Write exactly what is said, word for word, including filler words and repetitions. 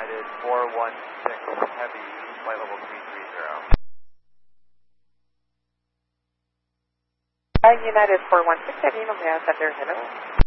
United four one six Heavy, flight level three three zero. Uh, United four one six Heavy, Nomea Center, hello.